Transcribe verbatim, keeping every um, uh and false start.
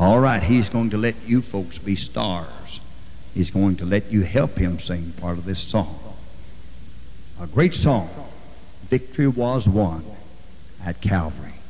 All right, he's going to let you folks be stars. He's going to let you help him sing part of this song. A great song, Victory Was Won at Calvary.